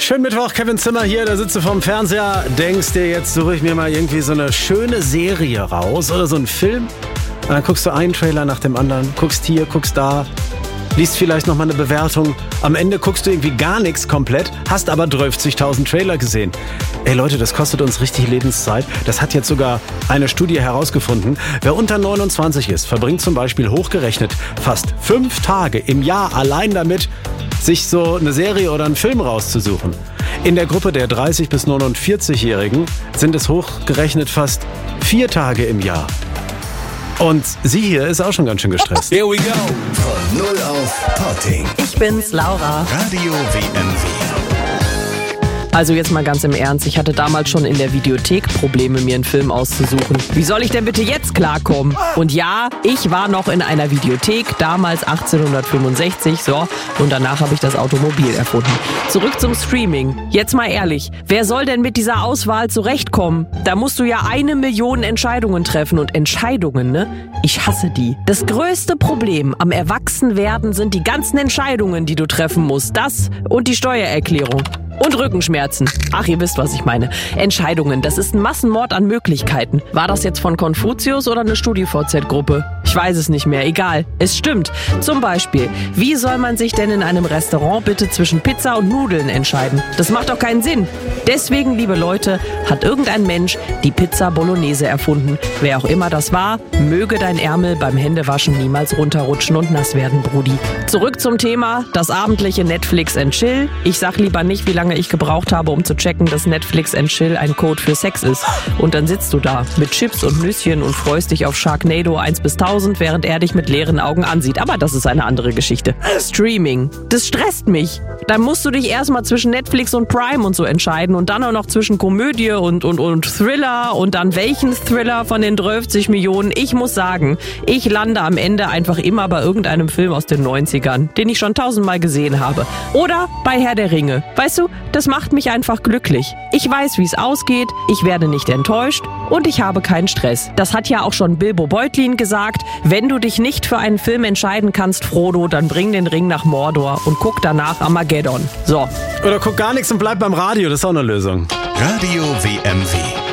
Schönen Mittwoch, Kevin Zimmer hier, da sitzt du vorm Fernseher, denkst dir, jetzt suche ich mir mal irgendwie so eine schöne Serie raus oder so einen Film. Und dann guckst du einen Trailer nach dem anderen, guckst hier, guckst da, liest vielleicht nochmal eine Bewertung. Am Ende guckst du irgendwie gar nichts komplett, hast aber 30.000 Trailer gesehen. Ey Leute, das kostet uns richtig Lebenszeit. Das hat jetzt sogar eine Studie herausgefunden. Wer unter 29 ist, verbringt zum Beispiel hochgerechnet fast 5 Tage im Jahr allein damit, sich so eine Serie oder einen Film rauszusuchen. In der Gruppe der 30- bis 49-Jährigen sind es hochgerechnet fast 4 Tage im Jahr. Und sie hier ist auch schon ganz schön gestresst. Here we go. Von 0 auf Potting. Ich bin's, Laura. Radio WMW. Also jetzt mal ganz im Ernst, ich hatte damals schon in der Videothek Probleme, mir einen Film auszusuchen. Wie soll ich denn bitte jetzt klarkommen? Und ja, ich war noch in einer Videothek, damals 1865, so, und danach habe ich das Automobil erfunden. Zurück zum Streaming. Jetzt mal ehrlich, wer soll denn mit dieser Auswahl zurechtkommen? Da musst du ja 1 Million Entscheidungen treffen und Entscheidungen, ne? Ich hasse die. Das größte Problem am Erwachsenwerden sind die ganzen Entscheidungen, die du treffen musst. Das und die Steuererklärung. Und Rückenschmerzen. Ach, ihr wisst, was ich meine. Entscheidungen, das ist ein Massenmord an Möglichkeiten. War das jetzt von Konfuzius oder eine StudiVZ-Gruppe? Ich weiß es nicht mehr, egal. Es stimmt. Zum Beispiel, wie soll man sich denn in einem Restaurant bitte zwischen Pizza und Nudeln entscheiden? Das macht doch keinen Sinn. Deswegen, liebe Leute, hat irgendein Mensch die Pizza Bolognese erfunden. Wer auch immer das war, möge dein Ärmel beim Händewaschen niemals runterrutschen und nass werden, Brudi. Zurück zum Thema, das abendliche Netflix and Chill. Ich sag lieber nicht, wie lange ich gebraucht habe, um zu checken, dass Netflix and Chill ein Code für Sex ist. Und dann sitzt du da mit Chips und Nüsschen und freust dich auf Sharknado 1 bis 1000, während er dich mit leeren Augen ansieht. Aber das ist eine andere Geschichte. Streaming, das stresst mich. Da musst du dich erstmal zwischen Netflix und Prime und so entscheiden und dann auch noch zwischen Komödie und Thriller und dann welchen Thriller von den 30 Millionen. Ich muss sagen, ich lande am Ende einfach immer bei irgendeinem Film aus den 90ern, den ich schon 1000-mal gesehen habe. Oder bei Herr der Ringe. Weißt du, das macht mich einfach glücklich. Ich weiß, wie es ausgeht, ich werde nicht enttäuscht und ich habe keinen Stress. Das hat ja auch schon Bilbo Beutlin gesagt. Wenn du dich nicht für einen Film entscheiden kannst, Frodo, dann bring den Ring nach Mordor und guck danach Armageddon. So. Oder guck gar nichts und bleib beim Radio, das ist auch eine Lösung. Radio WMW.